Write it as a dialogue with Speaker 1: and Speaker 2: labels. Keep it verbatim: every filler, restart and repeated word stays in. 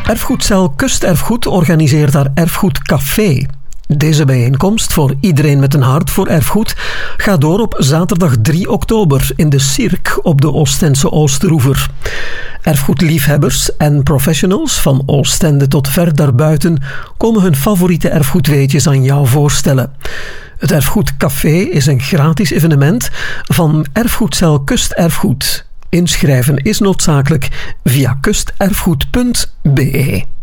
Speaker 1: Erfgoedcel Kusterfgoed organiseert haar Erfgoedcafé. Deze bijeenkomst voor iedereen met een hart voor erfgoed gaat door op zaterdag drie oktober in de Cirque op de Oostense Oosteroever. Erfgoedliefhebbers en professionals van Oostende tot ver daarbuiten komen hun favoriete erfgoedweetjes aan jou voorstellen. Het Erfgoedcafé is een gratis evenement van Erfgoedcel Kusterfgoed. Inschrijven is noodzakelijk via kusterfgoed punt be.